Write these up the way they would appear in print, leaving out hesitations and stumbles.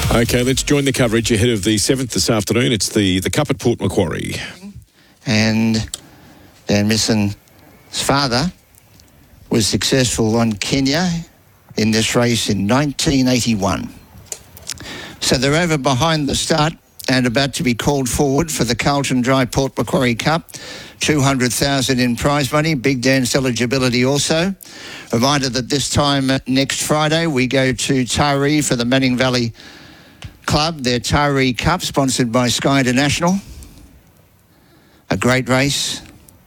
Okay, let's join the coverage ahead of the 7th this afternoon. It's the Cup at Port Macquarie. And Dan Misson's father was successful on Kenya in this race in 1981. So they're over behind the start and about to be called forward for the Carlton Dry Port Macquarie Cup. 200,000 in prize money, big dance eligibility also. Reminder that this time next Friday we go to Taree for the Manning Valley Club, their Taree Cup, sponsored by Sky International. A great race.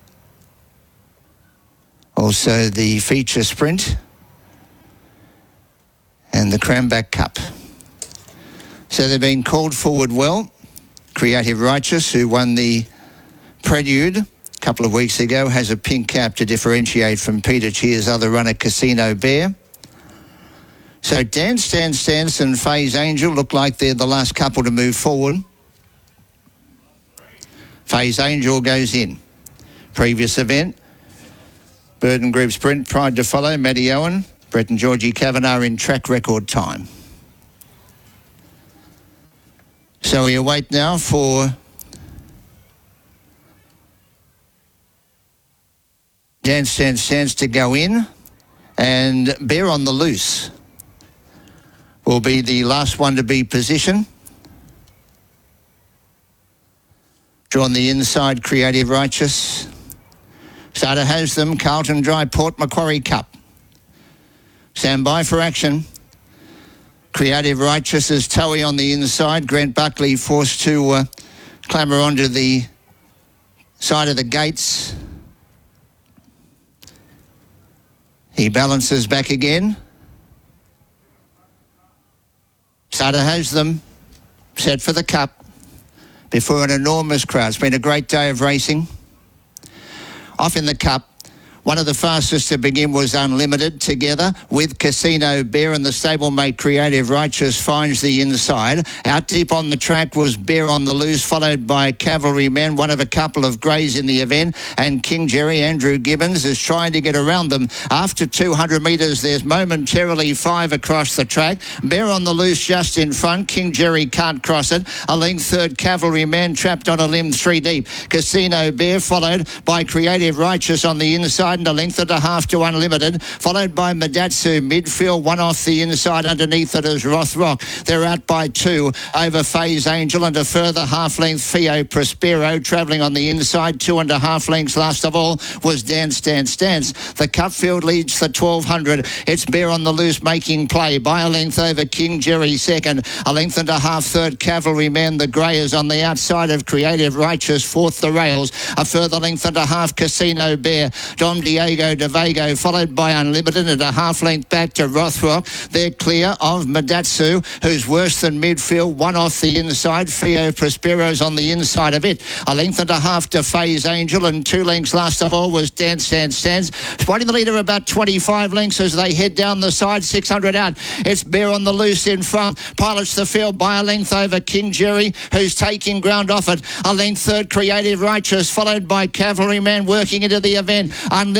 Also the feature sprint and the Cranback Cup. So they've been called forward well. Creative Righteous, who won the Prelude a couple of weeks ago, has a pink cap to differentiate from Peter Cheer's other runner, Casino Bear. So Dance and Faze Angel look like they're the last couple to move forward. Faze Angel goes in. Previous event, Burden Group Sprint, Pride to Follow, Matty Owen, Brett and Georgie Kavanagh in track record time. So we await now for Dance to go in, and Bear on the Loose will be the last one to be positioned. Drawn the inside, Creative Righteous. Starter has them, Carlton Dry Port Macquarie Cup. Stand by for action. Creative Righteous is Towie on the inside. Grant Buckley forced to clamber onto the side of the gates. He balances back again. Starter has them set for the Cup before an enormous crowd. It's been a great day of racing. Off in the Cup. One of the fastest to begin was Unlimited, together with Casino Bear, and the stablemate Creative Righteous finds the inside. Out deep on the track was Bear on the Loose, followed by Cavalryman, one of a couple of greys in the event, and King Jerry. Andrew Gibbons is trying to get around them. After 200 metres, there's momentarily 5 across the track. Bear on the Loose just in front. King Jerry can't cross it. A length third, Cavalryman trapped on a limb 3 deep. Casino Bear followed by Creative Righteous on the inside, and a length and a half to Unlimited, followed by Madatsu. Midfield, one off the inside. Underneath it is Rothrock. They're out by 2 over Faze Angel, and a further half length Fio Prospero travelling on the inside. 2.5 lengths last of all was Dance. The Cupfield leads the 1200. It's Bear on the Loose making play by a length over King Jerry second. A length and a half third, Cavalryman. The grey is on the outside of Creative Righteous, fourth the rails. A further length and a half, Casino Bear. Dom Diego de Vago, followed by Unlimited, and a half length back to Rothrock. They're clear of Madatsu, who's worse than midfield. One off the inside. Fio Prospero's on the inside of it. A length and a half to Faze Angel, and 2 lengths last of all was Dance. Spotting the leader about 25 lengths as they head down the side. 600 out. It's Bear on the Loose in front. Pilots the field by a length over King Jerry, who's taking ground off it. A length third, Creative Righteous, followed by Cavalryman working into the event.